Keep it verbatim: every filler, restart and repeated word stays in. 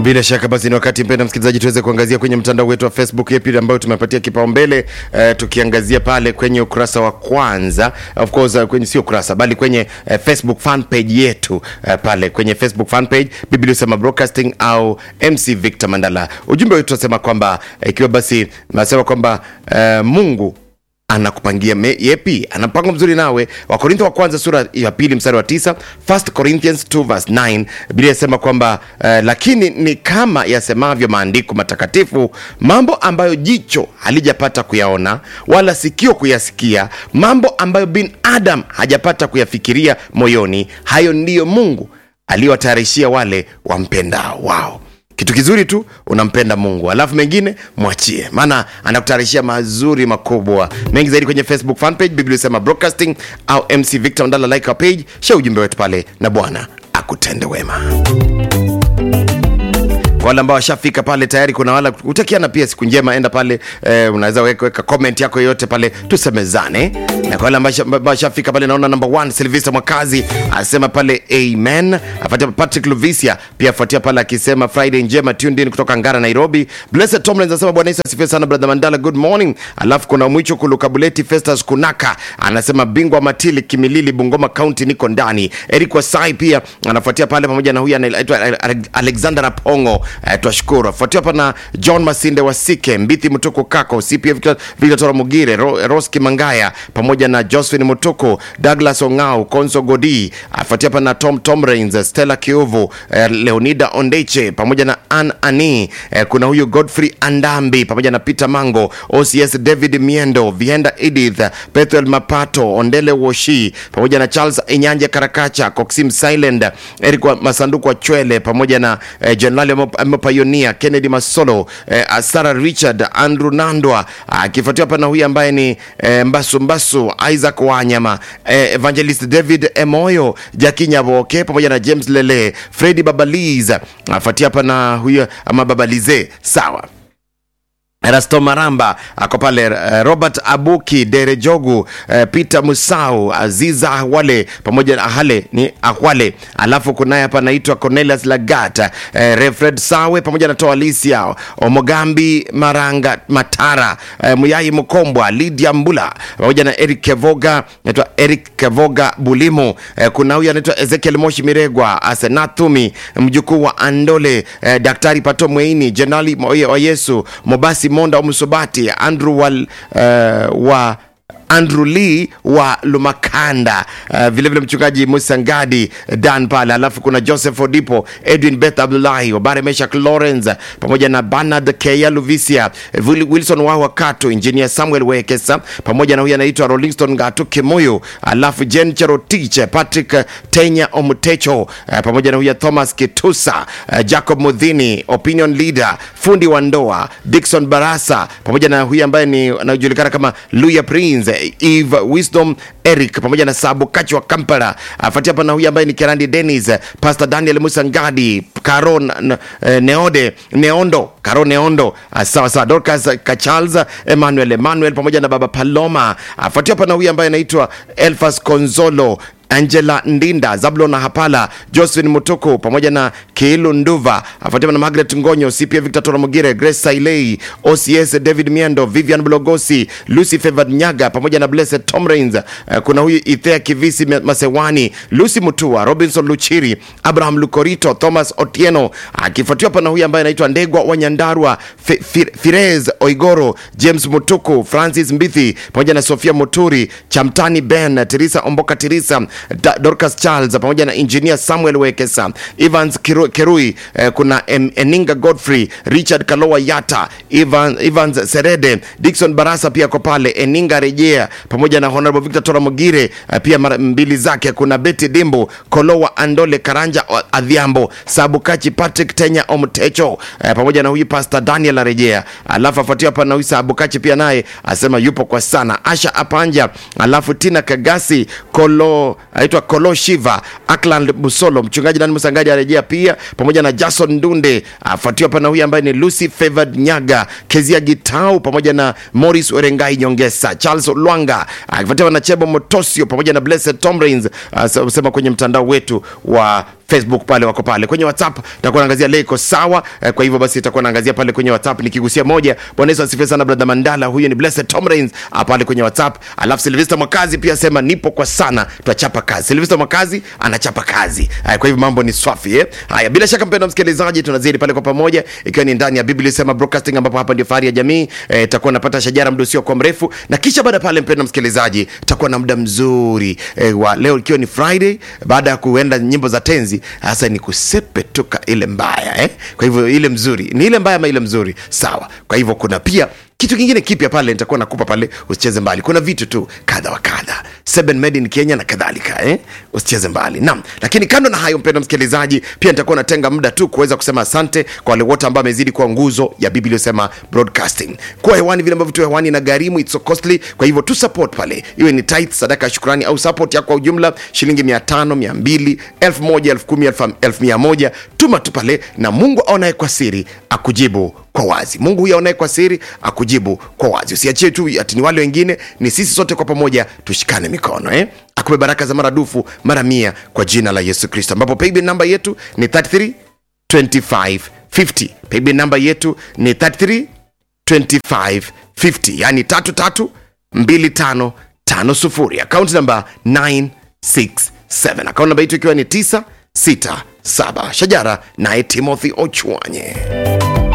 Bila shaka basi ni wakati mpenda msikilizaji tuweze kuangazia kwenye mtandao wetu wa Facebook yepi ambayo tumepatia kipaumbele, uh, tukiangazia pale kwenye ukurasa wa kwanza, of course uh, kwenye sio ukurasa bali kwenye uh, Facebook fan page yetu, uh, pale kwenye Facebook fan page Biblia Usema Broadcasting au M C Victor Mandala. Ujumbe wetu unasema kwamba ikiwa uh, basi nasema kwamba uh, Mungu anakupangia yepi, anapanga mzuri nawe. Wakorintho wa kwanza sura ya pili mstari wa tisa, First Corinthians two verse nine, Biblia inasema kwamba uh, lakini ni kama yasemavyo maandiko matakatifu, mambo ambayo jicho halijapata kuyaona wala sikio kuyasikia, mambo ambayo bin Adam hajapata kuyafikiria moyoni, hayo ndiyo Mungu aliwatayarishia wale wampendao. Wao kitu kizuri tu unampenda Mungu, alafu mengine mwachie, maana anakutayarishia mazuri makubwa. Mengi zaidi kwenye Facebook fan page Biblia Usema Broadcasting au M C Victor Mandala, like our page, share ujumbe wetu pale, na Bwana akutende wema. Kwa wale ambao washafika pale tayari, kuna wala utakiana pia siku njema, enda pale eh, unaweza weka, weka comment yako yote pale tusemezane. Na kwa wale ambao washafika pale, naona number one Sylvester Mwakazi asema pale amen. Afuatia Patrick Luvisia pia afuatia pale akisema Friday njema tuned in kutoka Ngara Nairobi. Blessed Tomlins anasema Bwana Yesu asifiwe sana brother Mandala, good morning. Alafu kuna Mwicho Kulukabuleti Festus Kunaka anasema Bingwa Matili Kimilili Bungoma County niko ndani. Eric Wasai pia anafuatia pale pamoja na huyu anaitwa Alexander Apongo. Uh, tuashukuru. Fuatia hapa na John Masinde Wasike, Mbithi Mutoko Kako, C P F Victor Mugire, Ro, Roski Mangaya pamoja na Josephine Mutoko, Douglas Ongao, Konso Godi. Fuatia hapa na Tom Tom Rains, Stella Kiovu, uh, Leonida Ondeche pamoja na Ann Ani. Uh, kuna huyu Godfrey Andambi pamoja na Peter Mango, O C S David Miendo, Vienda Edith, Pethuel Mapato, Ondele Woshi pamoja na Charles Inyanje Karakacha, Coxim Silent, Eric Masanduku wa Chwele pamoja na uh, General Pioneer Kennedy Masolo, eh, Sarah Richard, Andrew Nandwa, akifuatia hapa na huyu ambaye ni eh, Mbasu Mbasu, Isaac Wanyama, eh, Evangelist David Emoyo, Jackie Nyaboke pamoja na James Lele, Freddy Babaliza, afuatia hapa na huyu ama Babalize, sawa. Erasto Maramba ako pale, uh, Robert Abuki, Dere Jogu, uh, Peter Musau, Aziza Ahwale pamoja na Ahale ni Ahwale. Alafu kunaye hapa anaitwa Cornelius Lagata, uh, Refred Sawe pamoja na Toalisia Omogambi Maranga Matara, uh, Muyai Mukombwa, Lydia Mbula pamoja na Eric Kevoga, anaitwa Eric Kevoga Bulimu. Uh, kuna huyu anaitwa Ezekiel Moshi Miregwa, Asenathumi mjukuu wa Andole, uh, Daktari Pato Mweini, Generali wa Yesu Mobasi Monda Umusobati, Andrew wal, uh, wa Andrew Lee wa Lumakanda, uh, vile vile mchungaji Musa Ngadi Dan pale. Alafu kuna Joseph Odipo, Edwin Beth Abdullahi, Obare Meshak Lawrence pamoja na Bernard Keya Luvisia, Wilson Wawa Kato, Engineer Samuel Wekesa pamoja na huyu anaitwa Rollingston Ngatu Kemoyo. Alafu Jen Cherotich, Patrick Tenya Omutecho, uh, pamoja na huyu Thomas Kitusa, uh, Jacob Mudhini, Opinion Leader, Fundi wa Ndoa, Dickson Barasa pamoja na huyu ambaye ni anajulikana kama Luya Prince, Eve Wisdom Eric pamoja na Sabu Kachi wa Kampala. Afuatia hapa na huyu ambaye ni Kerandi Dennis, Pastor Daniel Musangadi, Karon Neode Neondo, Karon Neondo, sawa sawa, Dorcas Kachalza, Emmanuel Emmanuel pamoja na Baba Paloma. Afuatia hapa na huyu ambaye anaitwa Elfas Konzolo, Angela Ndinda, Zablon Hapala, Josephine Mutoko pamoja na Keilu Nduva. Afuatia na Margaret Ngonyo, C P F Victor Toramugire, Grace Sailei, O C S David Miendo, Vivian Blogosi, Lucy Favored Nyaga pamoja na Blessed Tom Rains. Uh, kuna huyu Ithea Kivisi Masewani, Lucy Mutua, Robinson Luchiri, Abraham Lukorito, Thomas Otieno. Akifuatia hapa na huyu ambaye anaitwa Ndegwa Wanyandarwa, Firez Oigoro, James Mutuku, Francis Mbithi pamoja na Sofia Muturi, Chamtani Ben, Teresa Omboka Teresa, Dorcas Charles pamoja na Engineer Samuel Wekesa, Evans Kiru, Kerui, eh, kuna em, Eninga Godfrey, Richard Kalowa Yata, Evan, Evans Serede, Dixon Barasa pia kwa pale, Eninga Rejea pamoja na Honorable Victor Toramugire, eh, pia mbili zake kuna Betty Dimbo, Kolowa Andole Karanja Adhiambo, Sabukachi Patrick Tenya Omtecho, eh, pamoja na huyu Pastor Daniel Rejea. Alafu afuatia hapa na huyu Sabukachi pia naye asema yupo kwa sana, Asha Apanja. Alafu Tina Kagasi, Kolo aitwa Kolo Shiva, Akland Busolo, mchungaji Dani Musangadi arejea pia pamoja na Jason Ndunde. Afuatiwa hapa na huyu ambaye ni Lucy Favored Nyaga, Kezia Gitau pamoja na Morris Orengai Nyongesa, Charles Luanga, afuatiwa na Chebo Motosio pamoja na Blessed Tom Rains. Uh, sema kwenye mtandao wetu wa Facebook pale wako pale. Kwenye WhatsApp tutakuwa naangazia leo iko sawa. Eh, kwa hivyo basi tutakuwa naangazia pale kwenye WhatsApp nikigusia moja. Bwana Yesu asifiwe sana brother Mandala. Huyo ni Blessed Tom Rains pale kwenye WhatsApp. Alafu Sylvester Mwakazi pia sema nipo kwa sana, tutachapa kazi. Sylvester Mwakazi anachapa kazi. Haya, kwa hivyo mambo ni swafi eh. Haya, bila shaka mpendwa msikilizaji, tunazidi pale kwa pamoja ikiwa ni ndani ya Biblia Sema Broadcasting, ambapo hapa ndio fahari ya jamii. Tutakuwa eh, napata shajara muda usio kwa mrefu, na kisha baada pale mpendwa msikilizaji tutakuwa na muda mzuri eh, wa leo ikiwa ni Friday, baada ya kuenda nyimbo za tenzi, hasa ni kusepe tuka ile mbaya eh. Kwa hivyo ile mzuri ni ile mbaya ama ile mzuri, sawa. Kwa hivyo kuna pia kitu kingine kipya pale nitakuwa nakupa pale, usicheze mbali. Kuna vitu tu kadha wa kadha, seven made in Kenya na kadhalika eh, usicheze mbali. Naam, lakini kando na hayo mpendwa msikilizaji, pia nitakuwa natenga muda tu kuweza kusema asante kwa wale wote ambao wamezidi kwa nguzo ya Biblia Sema Broadcasting. Kwa hewani vile ambavyo tu hewani na gharimu, it's so costly. Kwa hivyo tu support pale, iwe ni tithe, sadaka, shukrani au support yako kwa ujumla, shilingi mia tano, mia mbili, elfu moja, elfu kumi, elfu mia moja, tuma tu pale, na Mungu aonaye kwa siri akujibu kwa wazi. Mungu huyu aonaye kwa siri akujibu kwa wazi. Usiachie tu ati ni wale wengine, ni sisi sote kwa pamoja tushikane mikono eh, akupe baraka za maradufu mara mia kwa jina la Yesu Kristo, ambapo paybill namba yetu ni thirty three twenty-five fifty. Paybill namba yetu ni thirty three twenty-five fifty, yani tatu tatu mbili tano tano sufuri. Account number nine six seven. Account number yetu ikiwa ni tisa sita saba. Shajara naye Timothy Ochwanye.